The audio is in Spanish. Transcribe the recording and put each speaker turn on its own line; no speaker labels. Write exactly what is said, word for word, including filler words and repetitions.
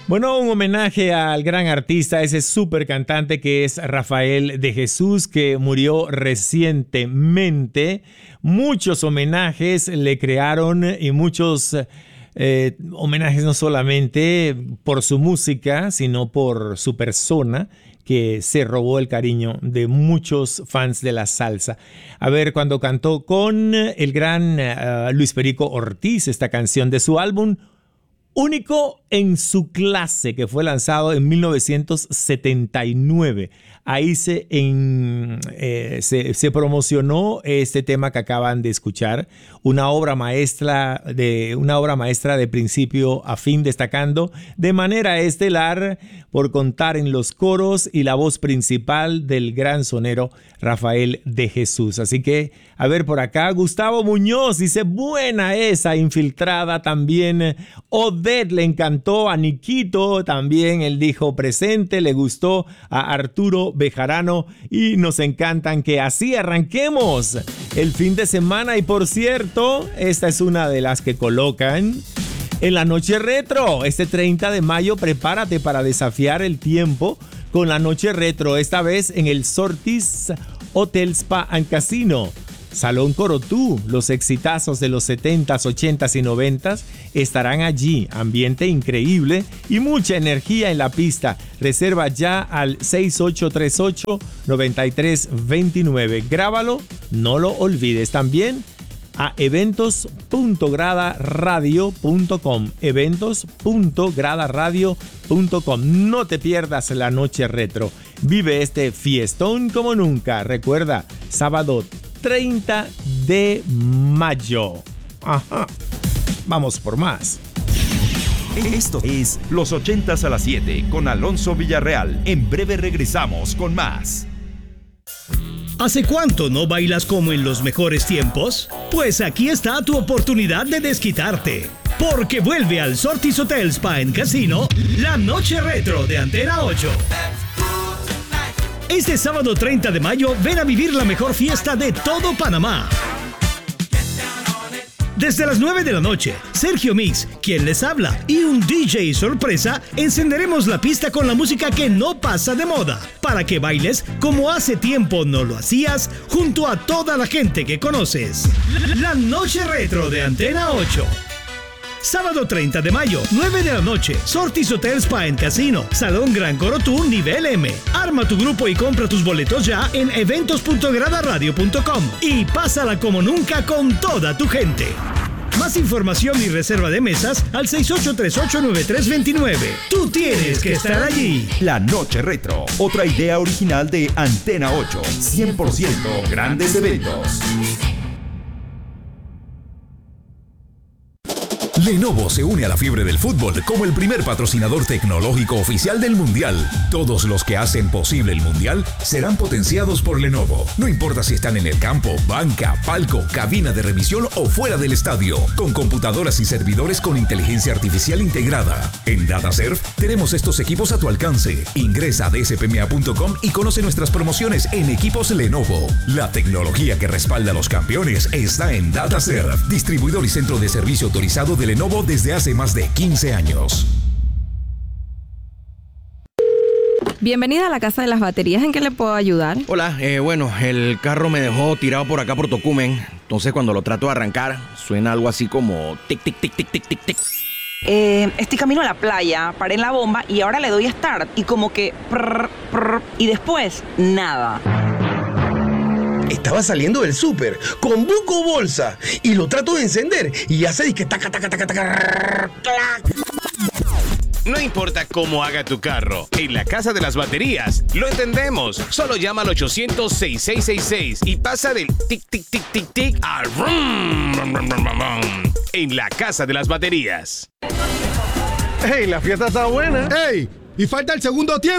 Bueno, un homenaje al gran artista, ese súper cantante que es Rafael de Jesús, que murió recientemente. Muchos homenajes le crearon y muchos eh, homenajes no solamente por su música, sino por su persona, que se robó el cariño de muchos fans de la salsa. A ver, cuando cantó con el gran uh, Luis Perico Ortiz, esta canción de su álbum Único en su clase, que fue lanzado en mil novecientos setenta y nueve. Ahí se, en, eh, se, se promocionó este tema que acaban de escuchar, una obra maestra de, una obra maestra de principio a fin, destacando de manera estelar por contar en los coros y la voz principal del gran sonero Rafael de Jesús. Así que, a ver por acá, Gustavo Muñoz dice, buena esa, infiltrada también. Odette le encantó, a Niquito también, él dijo presente, le gustó a Arturo Bejarano y nos encantan que así arranquemos el fin de semana. Y por cierto, esta es una de las que colocan en la noche retro. Este treinta de mayo, prepárate para desafiar el tiempo con la noche retro, esta vez en el Sortis Hotel Spa and Casino. Salón Corotú, los exitazos de los setentas, ochentas y noventas estarán allí. Ambiente increíble y mucha energía en la pista. Reserva ya al seis ocho tres ocho, nueve tres dos nueve. Grábalo, no lo olvides. También a eventos punto grada radio punto com. eventos punto grada radio punto com. No te pierdas la noche retro. Vive este fiestón como nunca. Recuerda, sábado treinta de mayo. Ajá. Vamos por más.
Esto es Los ochentas a las siete con Alonso Villarreal. En breve regresamos con más.
¿Hace cuánto no bailas como en los mejores tiempos? Pues aquí está tu oportunidad de desquitarte. Porque vuelve al Sortis Hotel Spa and Casino la noche retro de Antena ocho. Este sábado treinta de mayo, ven a vivir la mejor fiesta de todo Panamá. Desde las nueve de la noche, Sergio Mix, quien les habla, y un D J sorpresa, encenderemos la pista con la música que no pasa de moda, para que bailes como hace tiempo no lo hacías, junto a toda la gente que conoces. La noche retro de Antena ocho. Sábado treinta de mayo, nueve de la noche, Sortis Hotel Spa and Casino, Salón Gran Corotú, nivel M. Arma tu grupo y compra tus boletos ya en eventos punto grada radio punto com y pásala como nunca con toda tu gente. Más información y reserva de mesas al seis ocho tres ocho, nueve tres dos nueve. Tú tienes que estar allí.
La noche retro, otra idea original de Antena ocho. cien por ciento grandes eventos.
Lenovo se une a la fiebre del fútbol como el primer patrocinador tecnológico oficial del Mundial. Todos los que hacen posible el Mundial serán potenciados por Lenovo. No importa si están en el campo, banca, palco, cabina de revisión o fuera del estadio. Con computadoras y servidores con inteligencia artificial integrada. En DataServe tenemos estos equipos a tu alcance. Ingresa a d s p m a punto com y conoce nuestras promociones en equipos Lenovo. La tecnología que respalda a los campeones está en DataServe, distribuidor y centro de servicio autorizado de Lenovo desde hace más de quince años.
Bienvenida a la Casa de las Baterías. ¿En qué le puedo ayudar?
Hola, eh, bueno, el carro me dejó tirado por acá por Tocumen. Entonces cuando lo trato de arrancar, suena algo así como tic, tic, tic, tic, tic, tic, tic.
Eh, estoy camino a la playa, paré en la bomba y ahora le doy start y como que prr, prr, y después nada.
Estaba saliendo del súper con Buco Bolsa y lo trato de encender y hace disque taca, taca, taca, taca, tac.
No importa cómo haga tu carro, en la Casa de las Baterías lo entendemos. Solo llama al ochocientos, sesenta y seis sesenta y seis y pasa del tic, tic, tic, tic, tic al rum, rum, rum, rum, rum, en la Casa de las Baterías.
¡Ey, la fiesta está buena! ¡Ey! Y falta el segundo tiempo.